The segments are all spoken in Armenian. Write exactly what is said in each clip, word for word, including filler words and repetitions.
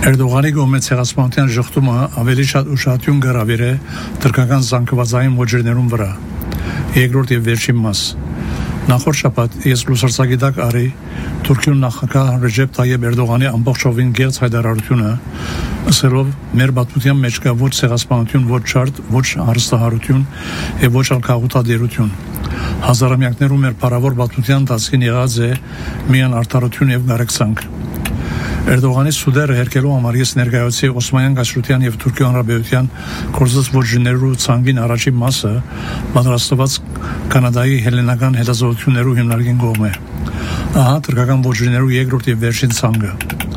Էրդողանի կողմից ցեղասպանության ժխտումը ավելի շատ ուշադրություն գրավիր է թուրքական զանգվածային ոճերներուն վրա։ Երկրորդ եւ վերջին մաս։ Նախորդ շաբաթ ես լուսարձագիտակ արի Թուրքիու նախագահ Ռեջեփ Թայիփ Էրդողանի ամբողջովին գերծ հայտարարությունը, ասելով մեր պատմության մեջ կա ոչ ցեղասպանություն, ոչ չարտ, ոչ հարստահարություն եւ ոչ ալքաղութադերություն։ Հազարամյակներու մեր փառավոր պատմության ընթացքին եղած է միան արդարություն եւ գարեքսանք։ Էրդողանի սուդերը հերկելու համար ես ներկայացի Օսմանյան կայսրության եւ Թուրքիա հանրապետության կորզած ոճներու ցանգին առաջին մասը պատրաստված կանադայի հելենական հետազոտություններու հիմնարկին կողմ է։ Ահա թուրքական ոճներու երկրորդ եւ վերջին ցանգը։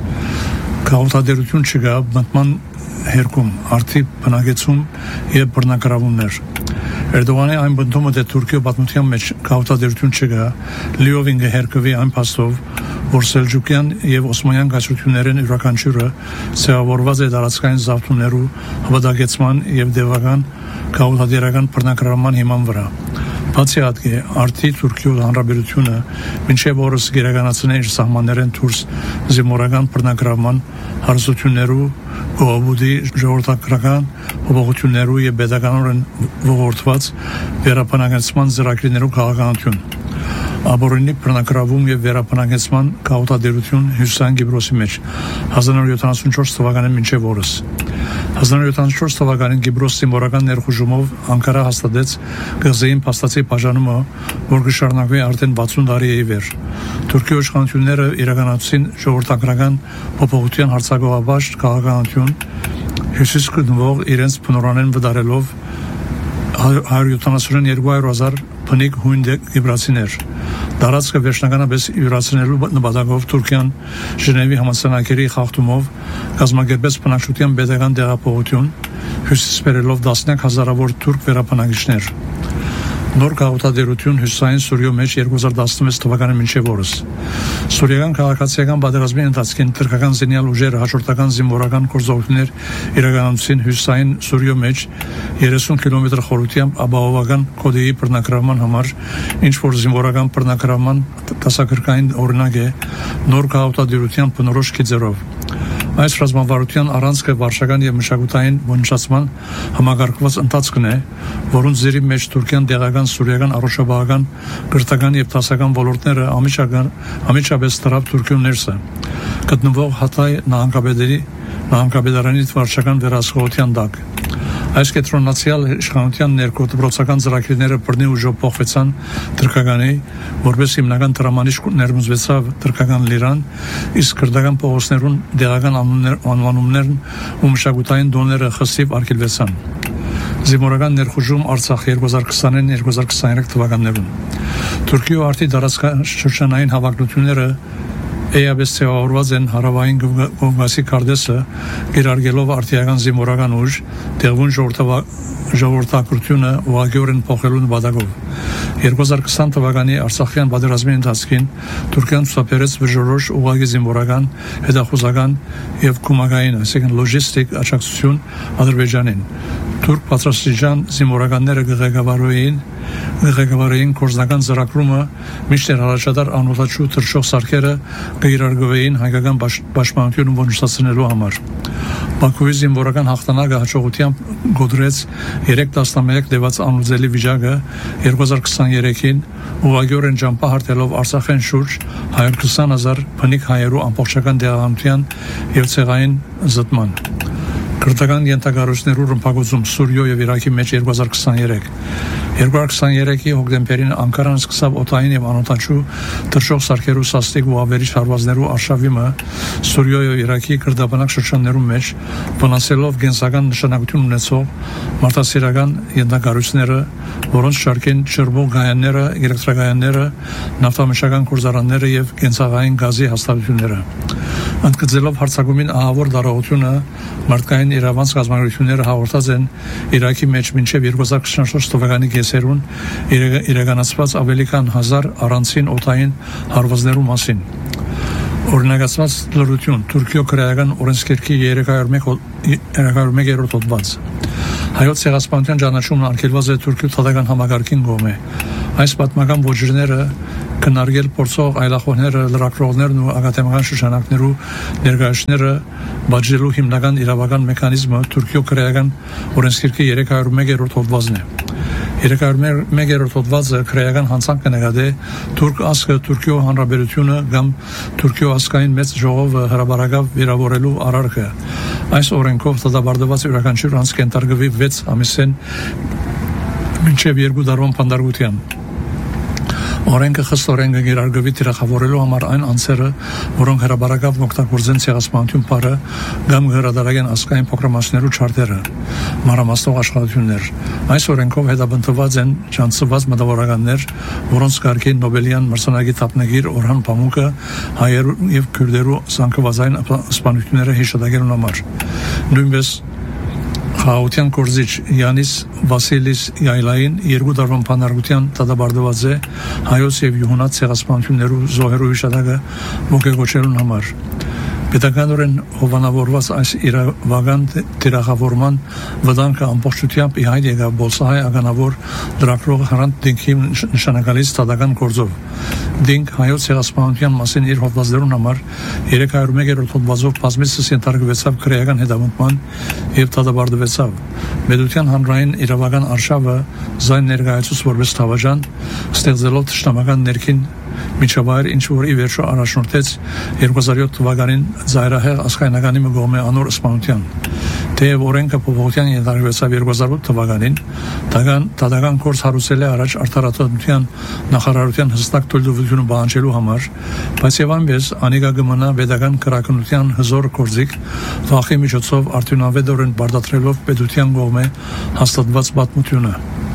Քաղաքադերություն չկա, մտման հերկում, արդի բնակեցում եւ բռնակրավումներ։ Էրդողանի այն բնդումը թե Թուրքիո պատմության մեջ քաղաքադերություն չկա, լիովին կհերկվի այն փաստով, որ Սելջուկյան եւ Օսմանյան կայսրություններն յուրաքանչյուրը ցեղավորված է տարածքային զավթումներու հավատագեցման եւ դեվական քաղաքադերական բռնակրավման հիման վրա։ Բացի այդ, արդի Թուրքիո հանրապետությունը մինչև օրս գերականացնե իր սահմաններեն դուրս զինվորական բռնակրավման հարստություններու, գովուդի ժողովրդական փոփոխություններու եւ pedagoganորեն ողորթված վերապանագեցման ծրագրերու քաղաքականություն։ Աբորինի բռնակրավում եւ վերապանագեցման քաղաքադերություն Հյուսիսային Կիպրոսի մեջ հազար նորը յոթանասունչորս թվականին մինչև օրս։ հազար նորը յոթանասունչորս թվականին Կիպրոսի զինվորական ներխուժումով Անկարա հաստատեց գազային փաստացի բաժանումը, որ կշարունակվի արդեն վաթսուն տարի է ի վեր։ Թուրքիո իշխանությունները իրականացրին ժողովրդական փոփոխության հարցակողաբաշխ քաղաքականություն, հյուսիս գտնվող իրենց փնորանեն վդարելով հարյուր յոթանասունյոթ հազար բնիկ հույն կիպրացիներ։ Տարածքը վերջնականապես յուրացնելու նպատակով Թուրքիան Ժնևի համաձայնագրի խախտումով կազմակերպեց բնակչության pedagogan տեղափոխություն, հյուսիս բերելով տասնյակ հազարավոր թուրք վերապնակիչներ։ Նոր քաղաքադերություն Հյուսիսային Սուրիո մեջ երկու հազար տասնվեց թվականին մինչև օրս։ Սուրիական քաղաքացիական պատերազմի ընթացքին թուրքական զինյալ ուժերը հաջորդական զինվորական գործողություններ իրականացրին Հյուսիսային Սուրիո մեջ երեսուն կիլոմետր խորությամբ ապահովական կոդեի բռնակրավման համար, ինչ որ զինվորական բռնակրավման դասագրքային օրինակ է նոր քաղաքադերության բնորոշ գծերով։ Այս ռազմավարության առանցքը վարչական եւ մշակութային ոչնչացման համագարկված ընթացքն է, որոնց ձերի մեջ Թուրքիան տեղական սուրիական առողջապահական, կրթական եւ դասական ոլորտները ամիջական ամիջապես դրավ Թուրքիո ներսը։ Գտնվող Հաթայ նահանգապետերի նահանգապետարանի վարչական վերահսկողության տակ։ Այս կենտրոնացիալ իշխանության ներկոտբրոցական ծրագրերը բռնի ուժով փոխվեցան թուրքականի, որպես հիմնական տրամանիշ ներմուծվեցավ թուրքական լիրան, իսկ քրդական փողոցներուն դեղական անվանումներն ու մշակութային դոները խստիվ արգելվեցան։ Զինվորական ներխուժում Արցախ երկու հազար քսանինը երկու հազար քսաներեք թվականներում։ Թուրքիո արդի տարածքաշրջանային հավաքությունները Էյաբես ցեղավորված են հարավային Կովկասի քարտեզը գերարգելով արտիական զինվորական ուժ, տեղուն ժողովրդակրթությունը ուղղակիորեն փոխելու նպատակով։ երկու հազար քսան թվականի Արցախյան պատերազմի ընթացքին Թուրքիան ցուցաբերեց վճռորոշ ուղղակի զինվորական, հետախուզական եւ կոմակային, այսինքն լոջիստիկ աջակցություն Ադրբեջանին։ Թուրք պատրաստիչյան զինվորականները ղեկավարային ղեկավարային կորզնական ծրագրումը միշտ առաջատար անօթաչու թռչող սարքերը կիրարգվեին հայկական պաշտպանությունը ոչնչացնելու համար։ Բաքուի զինվորական հաղթանակը հաջողությամբ գոդրեց երեք տասնմեկ դեված անուզելի վիճակը երկու հազար քսաներեքին ուղղակիորեն ճամփահարտելով Արցախեն շուրջ հարյուր քսան հազար բնիկ հայերու ամբողջական տեղահանության եւ ցեղային զտման։ Քրդական ենթակառույցներու ռմբակոծում Սուրիո եւ Իրաքի մեջ երկու հազար քսաներեք։ երկու հազար քսաներեքի հոկտեմբերին Անկարան սկսավ օտային եւ անօտաչու թռչող սարքերու սաստիկ ու ավերիչ հարվածներու արշավիմը Սուրիո եւ Իրաքի քրդաբանակ շրջաններու մեջ, վնասելով գենսական նշանակություն ունեցող մարդասիրական ենթակառույցները, որոնց շարքին ճրբող գայանները, էլեկտրագայանները, նավթամշակական գործարանները եւ կենցաղային գազի հաստատությունները։ Ընդգծելով հարձակումին ահավոր դարողությունը մարդկային իրավանց կազմակերպությունները հաղորդած են Իրաքի մեջ մինչև երկու հազար քսաներորդ թվականի կեսերուն իրականացված ավելի քան հազար առանցին օդային հարվածներու մասին։ Օրինագծված լրություն Թուրքիո քրեական օրենսգիրքի երեքսունմեկերորդ հոդված Հայոց ցեղասպանության ճանաչումն արգելված է Թուրքիո թադական համագարկին կողմէ Այս պատմական ոճիրները քննարկել փորձող այլախոհները լրագրողներն ու ակադեմիական շրջանակներու ներկայացուցիչները բաժելու հիմնական իրավական մեխանիզմը Թուրքիո քրեական օրենսգիրքի երեքսունմեկերորդ հոդվածն է երեքսունմեկերորդ հոդվածը քրեական հանցանք կնկատի թուրք ազգը Թուրքիո հանրապետությունը կամ Թուրքիո ազգային մեծ ժողովը հրաբարակավ վիրավորելու արարքը այս օրենքով դատապարտված յուրաքանչյուր անձ կենթարկվի վեց ամիսեն մինչև երկու տարվան փանդարգության Օրենքը խստորեն կգիրարգվի թիրախավորելու համար այն անձերը, որոնք հրաբարակավ օգտագործեն ցեղասպանություն բառը կամ հրադարագեն ազգային փոքրամասններու չարտերը, մանրամասնող աշխատություններ։ Այս օրենքով հետապնդված են ճանաչված մտավորականներ, որոնց կարգի Նոբելյան մրցանակի թափնագիր Օրհան Պամուկը հայերու եւ քուրդերու զանգվածային սպանությունները հիշատակելու համար։ Նույնպես Խաղաղության կորզիչ Յանիս Վասիլիս Յայլային երկու տարվան փանդարգության դատապարտված է հայոց եւ յուհունաց ցեղասպանություններու զոհերու հիշատակը ոգեգոճելու համար։ Պետականորեն հովանավորված այս իրավական թիրախավորման վտանգը ամբողջությամբ ի հայտ եկավ Բոլսահայ ականավոր լրագրող Հրանտ Դինքի նշանակալից դատական գործով։ Դինք հայոց ցեղասպանության մասին իր հոդվածներուն համար երեքսունմեկերորդ հոդվածով բազմիցս ենթարկվեցավ քրեական հետամուտման եւ դատապարտվեցավ։ Պետության հանրային իրավական արշավը զայն ներկայացուց որպես թավաջան ստեղծելով ճշտամական ներքին միջավայր ինչ որ ի վերջո առաջնորդեց երկու հազար յոթ թվականին զայրահեղ աշխայնականի մգոմե անոր սպանության թեև օրենքը փոփոխության ենթարկվեցավ երկու հազար ութ թվականին դական դատական կորս հարուցել է առաջ արտարատության նախարարության հստակ թույլտվությունը բանջելու համար բայց եւ այնպես անիկա կմնա pedagogan քրակնության հզոր կորձիկ վախի միջոցով արդյունավետորեն բարդատրելով պետության կողմէ հաստատված պատմությունը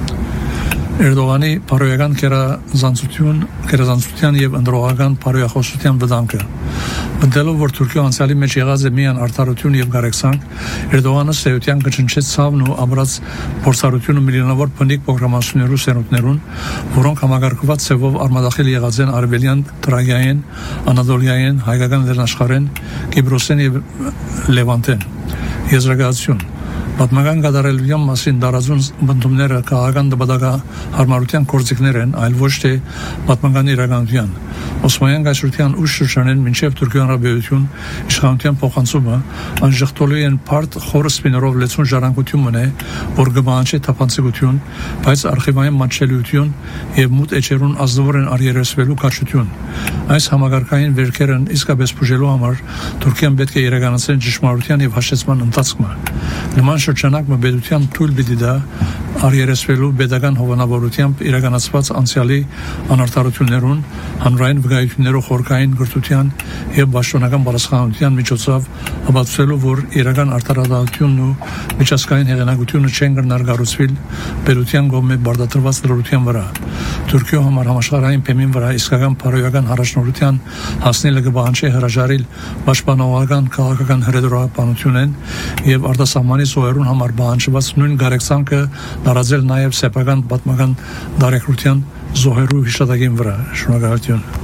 Էրդողանի բարոյական կերազանցություն, կերազանցության եւ ընդրողական բարոյախոսության վտանգը։ Մտելով որ Թուրքիո անցյալի մեջ եղած է միան արդարություն եւ գարեքսանք, Էրդողանը սեյության կչնչեց ցավն ու ամրած փորձառությունը միլիոնավոր փնիկ պրոգրամացիաներու սերունդներուն, որոնք համագարկված ցևով արմադախիլ եղած են արևելյան Տրագիային, Անադոլիային, հայկական լեռնաշխարհեն, Կիպրոսեն եւ Լևանտեն։ Եզրակացություն Պատմական կատարելության մասին դարաձուն բնդումները քաղաքական դպատակա հարմարության կորձիկներ են, այլ ոչ թե պատմական իրականության։ Օսմանյան գայսրության ուշ շրջանեն մինչև Թուրքիո հանրապետություն իշխանության փոխանցումը անժխտոլի են բարդ խորը սպիներով լեցուն ժառանգություն մնե, որ գբանչի թափանցիկություն, բայց արխիվային մատչելիություն եւ մութ էջերուն ազնվոր են արիերեսվելու կաչություն։ Այս համագարկային վերքերն իսկապես բուժելու համար Թուրքիան պետք է իրականացնի ճշմարտության եւ հաշտեցման ընթացքը։ Նման շրջանակը պետության թույլ պիտի դա արիերեսվելու pedagogan հովանավորությամբ իրականացված անցյալի անարդարություններուն, հանրային վկայություններով խորքային գրթության եւ պաշտոնական բարձրացման միջոցով ապացուցելու, որ իրական արդարադատությունն ու միջազգային հեղինակությունը չեն կրնարգարուցվել պետության կողմէ բարդատրված լրության վրա։ Թուրքիո համար համաշխարհային փեմին վրա իսկական բարոյական առաջնորդության հասնելը կբանջի հրաժարել պաշտպանողական քաղաքական հրետորաբանություն են եւ արտասահմանի զոհերուն համար բանջված նույն գարեքսանքը տարածել նաեւ սեփական պատմական դարեկրության զոհերու հիշատակին վրա։ Շնորհակալություն։